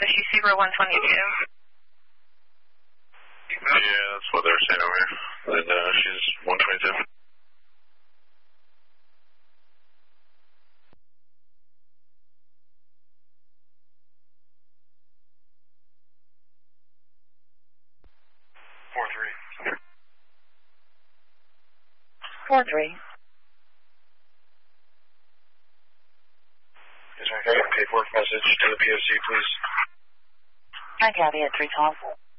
She's Zebra 122. Yeah, that's what they're saying over here. And she's 122. Four three. Is there a paperwork message to the PSC, please? I copy at 312.